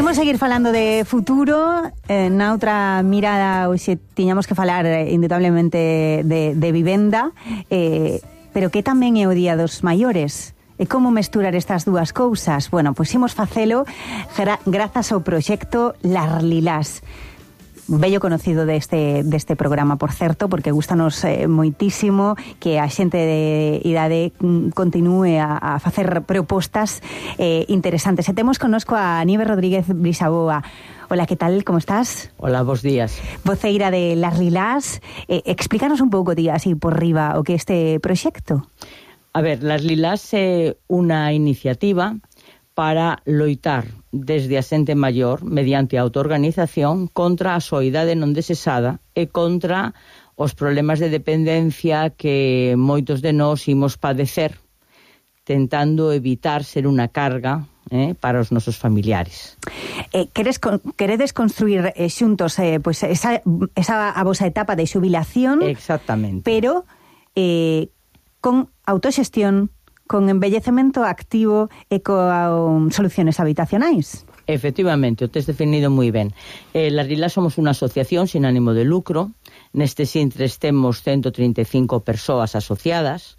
Imos seguir falando de futuro. Na outra mirada, hoxe tiñamos que falar indudablemente de vivenda, pero que tamén é o Día dos Maiores. E como mesturar estas dúas cousas? Bueno, pois imos facelo grazas ao proxecto Las Lilás. Bello conocido deste programa, por certo, porque gustanos moitísimo que a xente de idade continúe a facer propostas interesantes. E temos connosco a Nieves Rodríguez Brisaboa. Hola, que tal? Como estás? Hola, bos días. Voceira de Las Lilás. Explícanos un pouco, tía, así por riba, o que é este proxecto. A ver, Las Lilás é unha iniciativa para loitar desde a xente maior, mediante a autoorganización, contra a soidade non desexada e contra os problemas de dependencia que moitos de nós imos padecer, tentando evitar ser unha carga para os nosos familiares. Queredes construir xuntos pues esa a vosa etapa de xubilación. Exactamente. Pero con autoxestión, con envellecemento activo e con soluciones habitacionais. Efectivamente, o tes definido moi ben. Las Lilás somos unha asociación sin ánimo de lucro. Nestes intres temos 135 persoas asociadas,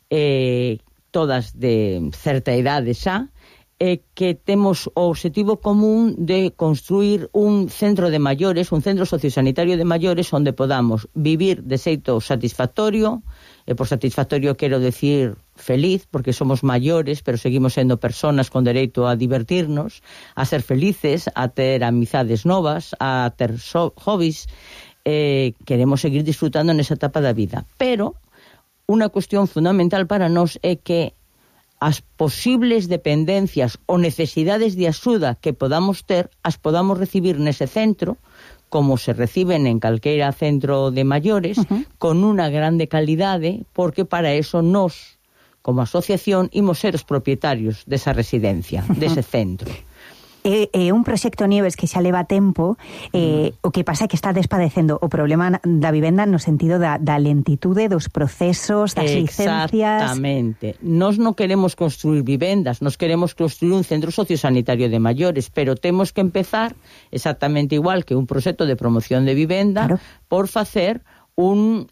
todas de certa idade xa, que temos o obxectivo común de construir un centro de maiores, un centro sociosanitario de maiores onde podamos vivir de xeito satisfactorio, e por satisfactorio quero decir feliz, porque somos maiores, pero seguimos sendo personas con dereito a divertirnos, a ser felices, a ter amizades novas, a ter hobbies. Queremos seguir disfrutando nesa etapa da vida. Pero unha cuestión fundamental para nós é que as posibles dependencias ou necesidades de axuda que podamos ter, as podamos recibir nese centro, como se reciben en calquera centro de maiores, con unha grande calidade, porque para eso nós, como asociación, imos ser os propietarios desa residencia, dese centro. É un proxecto, Nieves, que xa leva tempo. O que pasa é que está despadecendo o problema da vivenda no sentido da lentitude dos procesos, das licencias. Exactamente. Nós non queremos construir vivendas, nós queremos construir un centro sociosanitario de maiores, pero temos que empezar exactamente igual que un proxecto de promoción de vivenda, claro, por facer un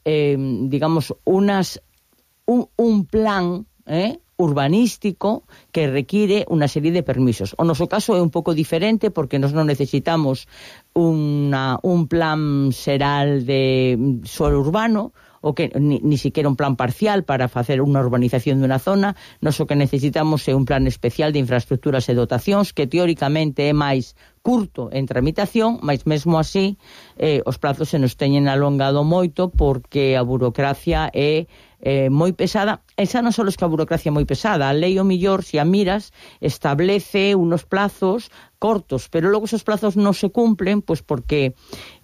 plan urbanístico que require unha serie de permisos. O noso caso é un pouco diferente porque nós non necesitamos un plan xeral de suelo urbano, o que ni siquiera un plan parcial para facer unha urbanización dunha zona. Nós o que necesitamos é un plan especial de infraestructuras e dotacións que teóricamente é máis curto en tramitación, mas mesmo así os prazos se nos teñen alongado moito porque a burocracia é moi pesada. E xa non só es que a burocracia é moi pesada, a lei o millor, se a miras, establece unos plazos cortos, pero logo esos plazos non se cumplen, pois porque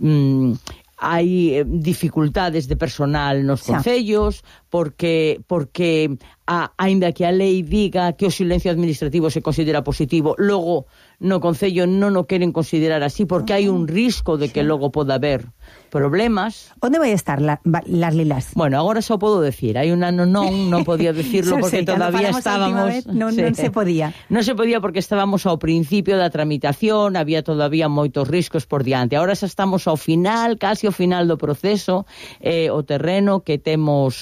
hai dificultades de personal nos concellos, porque aínda que a lei diga que o silencio administrativo se considera positivo, logo no concello non o queren considerar así porque hai un risco de que logo poda haber problemas. Onde vai estar Las Lilás? Bueno, agora só podo decir, hai un ano non podía decirlo porque todavía estábamos... Non se podía. Non se podía porque estábamos ao principio da tramitación, había todavía moitos riscos por diante. Agora xa estamos ao final, casi ao final do proceso, o terreno que temos...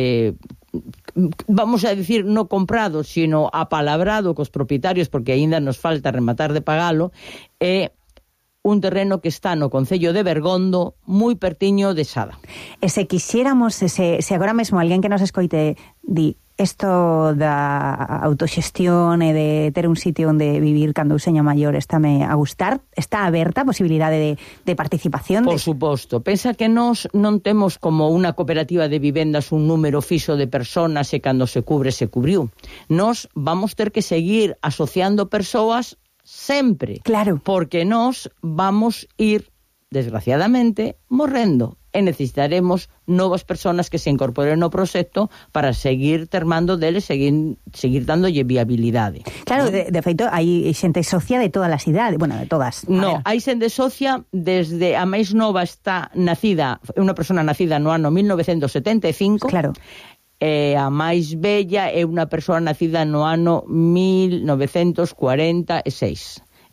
vamos a decir, no comprado, sino apalabrado cos propietarios, porque aínda nos falta rematar de pagalo, é un terreno que está no concello de Bergondo, moi pertiño de Sada. E se quixéramos, se agora mesmo alguén que nos escoite di isto da autoxestión e de ter un sitio onde vivir cando eu seña maior estáme a gustar, está aberta a posibilidade de participación? Por suposto. Pensa que nós non temos como unha cooperativa de vivendas un número fixo de personas e cando se cubre, se cubriu. Nós vamos ter que seguir asociando persoas sempre. Claro. Porque nós vamos ir, desgraciadamente, morrendo. E necesitaremos novas persoas que se incorporen no proxecto para seguir termando deles, seguir dándolle viabilidade. Claro, de feito, hai xente socia de todas as idades, bueno, de todas. No, hai xente socia desde a máis nova está nacida, unha persona nacida no ano 1975. Claro. A máis bella é unha persoa nacida no ano 1946.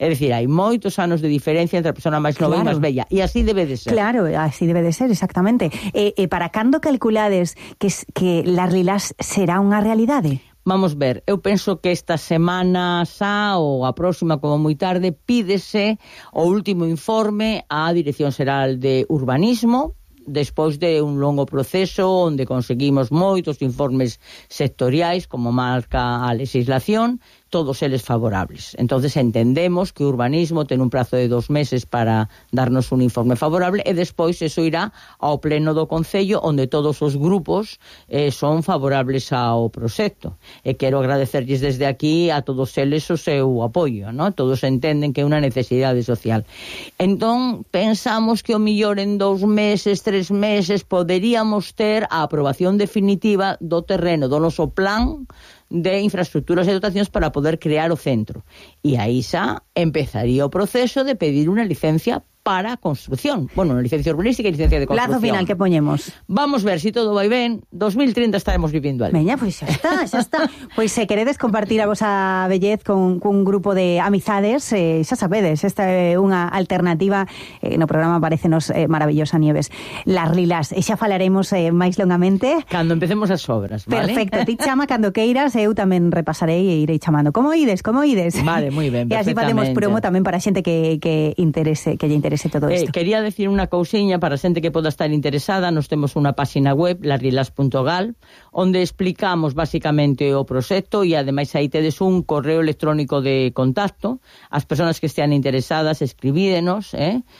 É dicir, hai moitos anos de diferencia entre a persona máis nova e máis bella, e así debe de ser. Claro, así debe de ser, exactamente. Para cando calculades que Las Lilas será unha realidade? Vamos ver, eu penso que esta semana xa ou a próxima como moi tarde pídese o último informe á Dirección Xeral de Urbanismo, despois de un longo proceso onde conseguimos moitos informes sectoriais como marca a legislación, todos eles favorables. Entonces entendemos que o urbanismo ten un prazo de 2 meses para darnos un informe favorable e despois eso irá ao pleno do Concello onde todos os grupos son favorables ao proxecto. E quero agradecerlles desde aquí a todos eles o seu apoio, ¿no? Todos entenden que é unha necesidade social. Entón, pensamos que o millor en 2 meses, 3 meses poderíamos ter a aprobación definitiva do terreno do noso plan de infraestructuras e dotacións para poder crear o centro. E aí xa empezaría o proceso de pedir unha licencia para a construcción. Bueno, unha licencia urbanística e licencia de construcción. Plazo final que poñemos. Vamos ver, si todo vai ben, 2030 estaremos vivindo ali. Veña, pois xa está. Pois se queredes compartir a vosa bellez con un grupo de amizades, xa sabedes, esta é unha alternativa, no programa parecenos maravillosa, Nieves. Las Lilas, e xa falaremos máis longamente. Cando empecemos as obras, vale? Perfecto, ti chama cando queiras, eu tamén repasarei e irei chamando. Como ides? Vale, moi ben, perfectamente. E así facemos promo tamén para a xente que lle interese todo isto. Quería decir unha cousiña para a xente que poda estar interesada. Nos temos unha página web, laslilas.gal, onde explicamos basicamente o proxecto e ademais aí tedes un correo electrónico de contacto. As persoas que estean interesadas escribídenos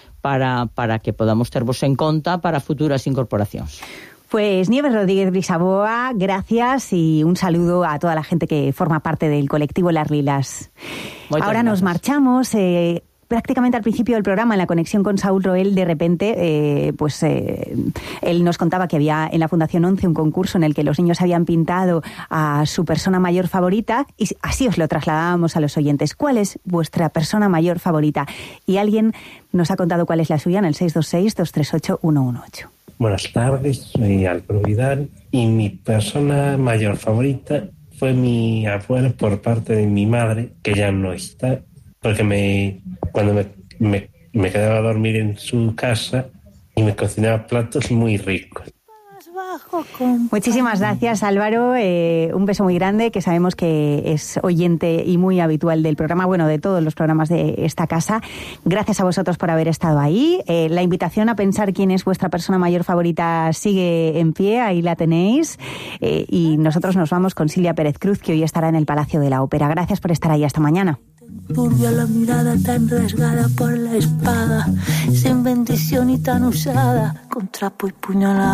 para que podamos tervos en conta para futuras incorporacións. Pues Nieves Rodríguez Brisaboa, gracias y un saludo a toda la gente que forma parte del colectivo Las Lilas. Ahora nos marchamos. Prácticamente al principio del programa, en la conexión con Saúl Roel, de repente, él nos contaba que había en la Fundación 11 un concurso en el que los niños habían pintado a su persona mayor favorita, y así os lo trasladábamos a los oyentes. ¿Cuál es vuestra persona mayor favorita? Y alguien nos ha contado cuál es la suya en el 626-238-118. Buenas tardes, soy Álvaro Vidal, y mi persona mayor favorita fue mi abuelo por parte de mi madre, que ya no está, porque cuando me quedaba a dormir en su casa y me cocinaba platos muy ricos. Muchísimas gracias, Álvaro. Un beso muy grande, que sabemos que es oyente y muy habitual del programa, bueno, de todos los programas de esta casa. Gracias a vosotros por haber estado ahí. La invitación a pensar quién es vuestra persona mayor favorita sigue en pie, ahí la tenéis. Y nosotros nos vamos con Silvia Pérez Cruz, que hoy estará en el Palacio de la Ópera. Gracias por estar ahí. Hasta mañana. Turbia la mirada tan rasgada por la espada, sin bendición y tan usada, con trapo y puñalada.